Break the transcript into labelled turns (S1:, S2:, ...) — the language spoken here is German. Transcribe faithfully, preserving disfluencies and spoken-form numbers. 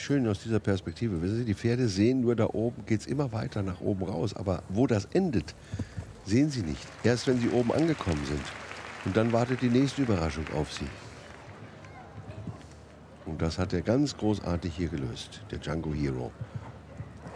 S1: schön aus dieser Perspektive. Wissen Sie, die Pferde sehen nur da oben, geht es immer weiter nach oben raus. Aber wo das endet, sehen sie nicht. Erst wenn sie oben angekommen sind. Und dann wartet die nächste Überraschung auf sie. Und das hat er ganz großartig hier gelöst, der Django Hero.